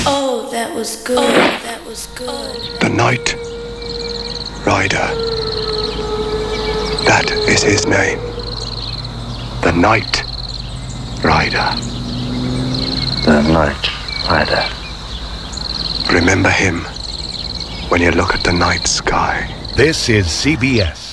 Oh, that was good. Oh, that was good. The Night Rider. That is his name. The Night Rider. The Night Rider. Remember him when you look at the night sky. This is CBS.